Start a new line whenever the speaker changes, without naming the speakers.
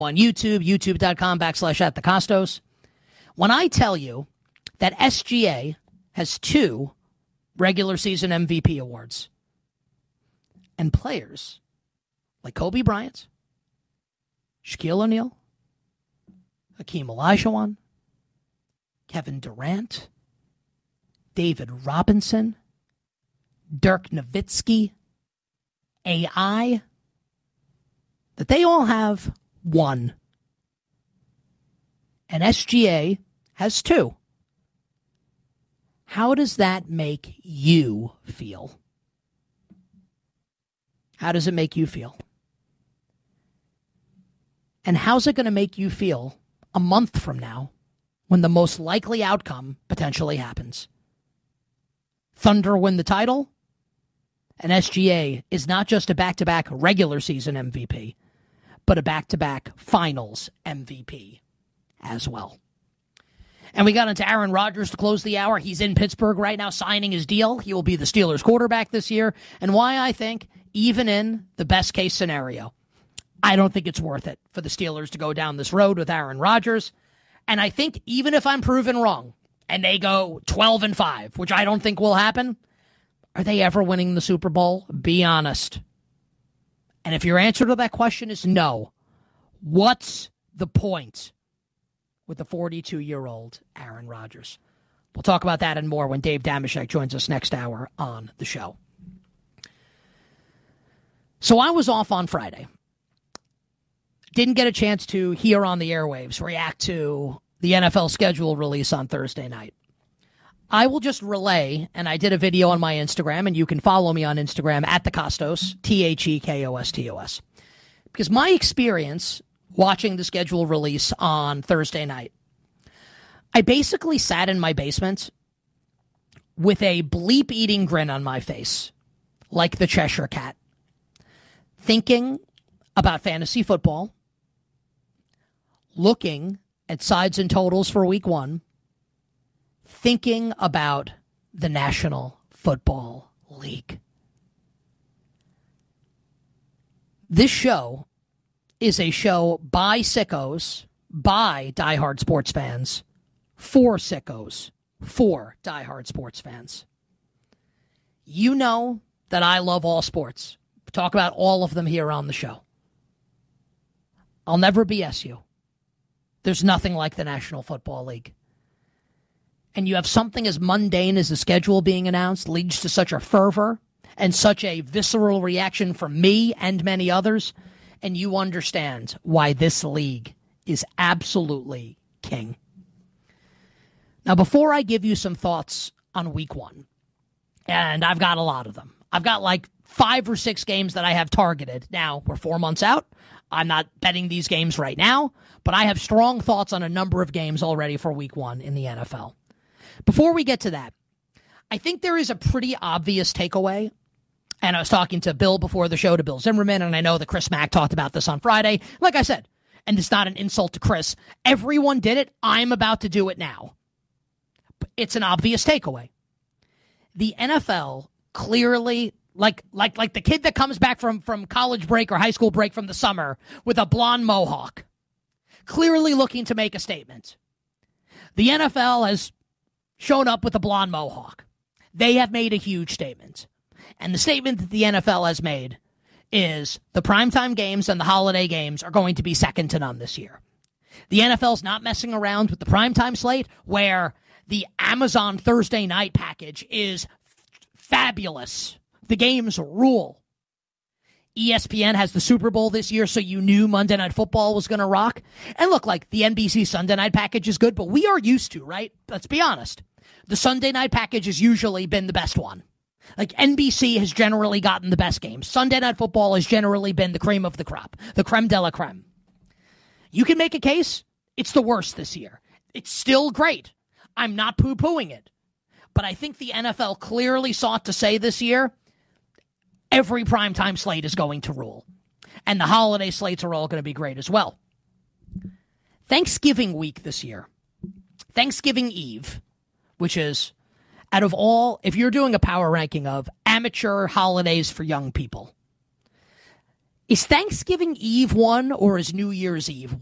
on YouTube, youtube.com/@thecostos. When I tell you that SGA has 2 regular season MVP awards, and players like Kobe Bryant, Shaquille O'Neal, Hakeem Olajuwon, Kevin Durant, David Robinson, Dirk Nowitzki, AI, that they all have 1. And SGA has 2. How does that make you feel? How does it make you feel? And how's it going to make you feel a month from now when the most likely outcome potentially happens? Thunder win the title, and SGA is not just a back-to-back regular season MVP, but a back-to-back finals MVP as well. And we got into Aaron Rodgers to close the hour. He's in Pittsburgh right now signing his deal. He will be the Steelers quarterback this year. And why I think, even in the best-case scenario, I don't think it's worth it for the Steelers to go down this road with Aaron Rodgers. And I think even if I'm proven wrong and they go 12-5, which I don't think will happen, are they ever winning the Super Bowl? Be honest. And if your answer to that question is no, what's the point with the 42-year-old Aaron Rodgers? We'll talk about that and more when Dave Dameshek joins us next hour on the show. So I was off on Friday. Didn't get a chance to, here on the airwaves, react to the NFL schedule release on Thursday night. I will just relay, and I did a video on my Instagram, and you can follow me on Instagram at the Costos, TheKostos. Because my experience watching the schedule release on Thursday night, I basically sat in my basement with a bleep-eating grin on my face, like the Cheshire Cat, thinking about fantasy football, looking at sides and totals for week 1, thinking about the National Football League. This show is a show by sickos, by diehard sports fans, for sickos, for diehard sports fans. You know that I love all sports. We talk about all of them here on the show. I'll never BS you. There's nothing like the National Football League. And you have something as mundane as the schedule being announced leads to such a fervor and such a visceral reaction from me and many others, and you understand why this league is absolutely king. Now, before I give you some thoughts on week 1, and I've got a lot of them. I've got like 5 or 6 games that I have targeted. Now, we're 4 months out. I'm not betting these games right now, but I have strong thoughts on a number of games already for week 1 in the NFL. Before we get to that, I think there is a pretty obvious takeaway. And I was talking to Bill before the show, to Bill Zimmerman, and I know that Chris Mack talked about this on Friday. Like I said, and it's not an insult to Chris, everyone did it. I'm about to do it now. But it's an obvious takeaway. The NFL clearly, like the kid that comes back from college break or high school break from the summer with a blonde mohawk, clearly looking to make a statement. The NFL has shown up with a blonde mohawk. They have made a huge statement. And the statement that the NFL has made is the primetime games and the holiday games are going to be second to none this year. The NFL's not messing around with the primetime slate, where the Amazon Thursday night package is fabulous. The games rule. ESPN has the Super Bowl this year, so you knew Monday Night Football was going to rock. And look, like the NBC Sunday night package is good, but we are used to, right? Let's be honest. The Sunday night package has usually been the best one. Like, NBC has generally gotten the best games. Sunday Night Football has generally been the cream of the crop, the creme de la creme. You can make a case. It's the worst this year. It's still great. I'm not poo-pooing it. But I think the NFL clearly sought to say this year, every primetime slate is going to rule. And the holiday slates are all going to be great as well. Thanksgiving week this year, Thanksgiving Eve, which is, out of all, if you're doing a power ranking of amateur holidays for young people, Is Thanksgiving Eve one or is New Year's Eve